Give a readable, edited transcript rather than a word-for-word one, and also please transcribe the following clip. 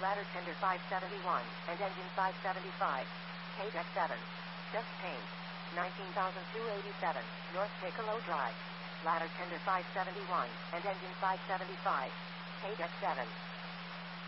ladder tender 571, and engine 575. Page X7. Just paint. 19,287, North Piccolo Drive. Ladder tender 571, and engine 575. Page X7.